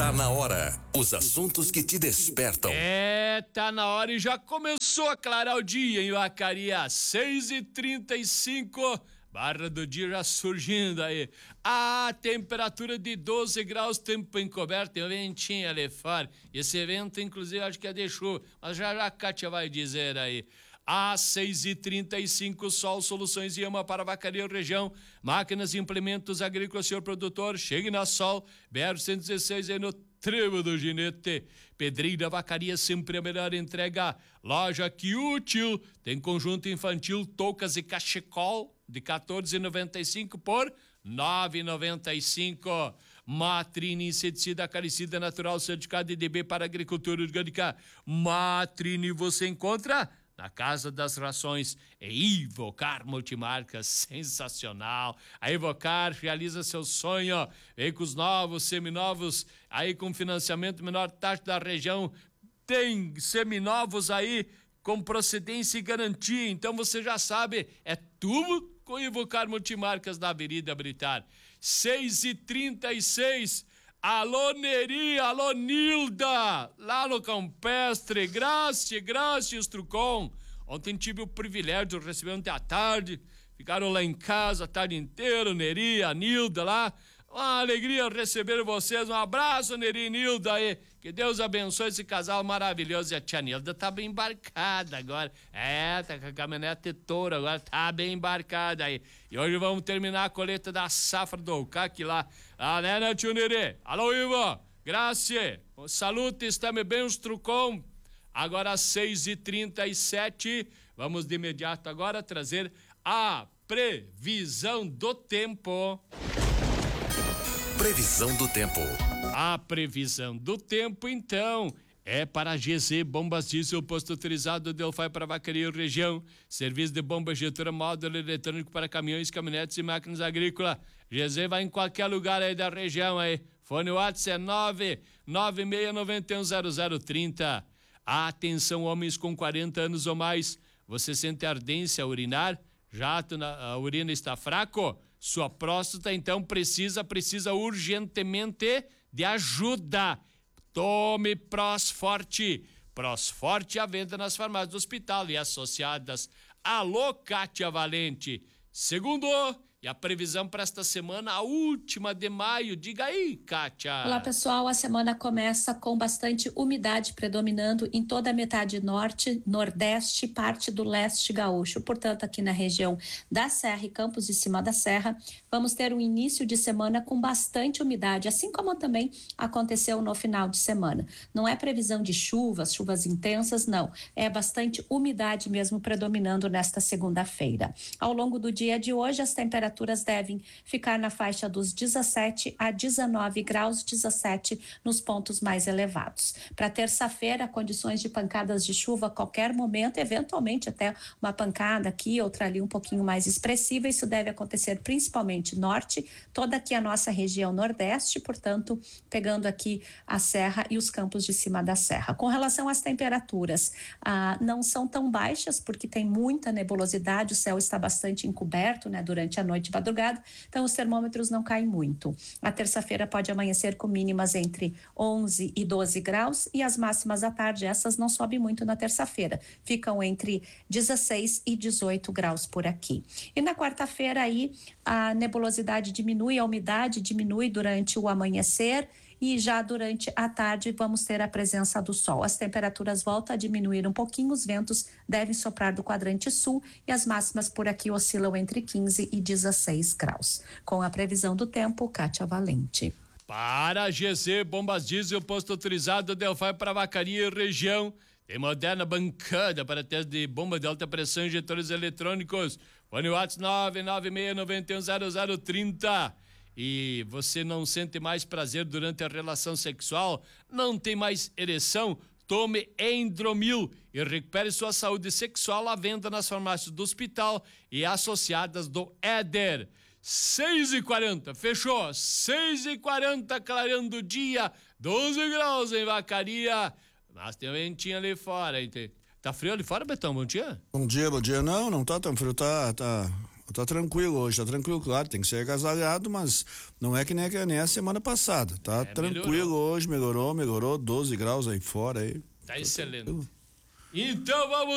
Tá na hora. Os assuntos que te despertam. Tá na hora e já começou a clarar o dia em Vacaria, 6h35. Barra do dia já surgindo aí. A temperatura de 12 graus, tempo encoberto, tem um ventinho ali fora. Esse vento, inclusive, acho que é de chuva. Mas já a Kátia vai dizer aí. Às 6h35, Sol Soluções Iama para Vacaria região. Máquinas e implementos agrícolas, senhor produtor. Chegue na Sol. BR-116 aí no Trevo do Ginete. Pedreira Vacaria, sempre a melhor entrega. Loja Que Útil. Tem conjunto infantil, toucas e cachecol de R$14,95 por R$9,95. Matrine inseticida acaricida natural certificado IDB para agricultura orgânica. Matrine você encontra na Casa das Rações. É Ivocar Multimarcas, sensacional. A Ivocar realiza seu sonho. Veículos novos, seminovos, aí com financiamento menor taxa da região. Tem seminovos aí com procedência e garantia. Então você já sabe, é tudo com Ivocar Multimarcas na Avenida Britar. 6h36. Alô Neri, alô Nilda, lá no Campestre, Graças, Trucon. Ontem tive o privilégio de receber ontem à tarde, ficaram lá em casa a tarde inteira, o Neri, a Nilda lá. Uma alegria receber vocês, um abraço Neri e Nilda aí, que Deus abençoe esse casal maravilhoso. E a tia Nilda tá bem embarcada agora, tá com a caminhonete touro agora, tá bem embarcada aí. E hoje vamos terminar a colheita da safra do CAC lá, né, tio Neri? Alô, Ivo, Gracie, salute, estamos bem os trucom. Agora às 6h37, vamos de imediato agora trazer a previsão do tempo. Previsão do tempo. A previsão do tempo, então, é para a GZ Bombas Diesel, posto autorizado Delphi para Vacaria região. Serviço de bomba injetora, módulo eletrônico para caminhões, caminhonetes e máquinas agrícolas. GZ vai em qualquer lugar aí da região aí. Fone WhatsApp é 996910030. Atenção, homens com 40 anos ou mais. Você sente ardência a urinar? A urina está fraco? Sua próstata, então, precisa urgentemente de ajuda. Tome Prosforte. Prosforte à venda nas farmácias do hospital e associadas. Alô, Kátia Valente. Segundo, e a previsão para esta semana, a última de maio. Diga aí, Kátia. Olá, pessoal. A semana começa com bastante umidade predominando em toda a metade norte, nordeste e parte do leste gaúcho. Portanto, aqui na região da Serra e Campos de Cima da Serra, vamos ter um início de semana com bastante umidade, assim como também aconteceu no final de semana. Não é previsão de chuvas intensas, não. É bastante umidade mesmo predominando nesta segunda-feira. Ao longo do dia de hoje, as temperaturas devem ficar na faixa dos 17 a 19 graus, 17 nos pontos mais elevados. Para terça-feira, condições de pancadas de chuva a qualquer momento, eventualmente até uma pancada aqui, outra ali um pouquinho mais expressiva. Isso deve acontecer principalmente norte, toda aqui a nossa região nordeste, portanto, pegando aqui a serra e os campos de cima da serra. Com relação às temperaturas, não são tão baixas porque tem muita nebulosidade, o céu está bastante encoberto, né, durante a noite de madrugada, então os termômetros não caem muito. A terça-feira pode amanhecer com mínimas entre 11 e 12 graus e as máximas à tarde, essas não sobem muito na terça-feira, ficam entre 16 e 18 graus por aqui. E na quarta-feira aí a nebulosidade diminui, a umidade diminui durante o amanhecer e já durante a tarde vamos ter a presença do sol. As temperaturas voltam a diminuir um pouquinho, os ventos devem soprar do quadrante sul e as máximas por aqui oscilam entre 15 e 16 graus. Com a previsão do tempo, Kátia Valente. Para a GZ Bombas Diesel, posto autorizado Delphi para Vacaria e região. Tem moderna bancada para teste de bomba de alta pressão e injetores eletrônicos. Fone WhatsApp 996910030. E você não sente mais prazer durante a relação sexual? Não tem mais ereção? Tome Endromil e recupere sua saúde sexual à venda nas farmácias do hospital e associadas do Éder. 6h40, fechou? 6h40, clareando o dia, 12 graus em Vacaria. Mas tem um ventinho ali fora, hein? Tá frio ali fora, Betão? Bom dia? Bom dia. Não tá tão frio, tá Tá tranquilo hoje, tá tranquilo, claro, tem que ser agasalhado, mas não é que nem a semana passada, tá tranquilo melhorou. hoje, melhorou, 12 graus aí fora aí. Tá excelente. Então vamos